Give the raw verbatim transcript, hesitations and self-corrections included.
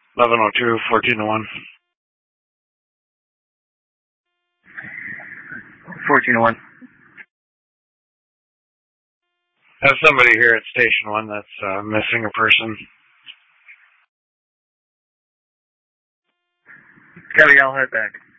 eleven oh two, fourteen oh one. fourteen oh one. Have somebody here at Station one that's uh, missing a person. Kelly, I'll head back.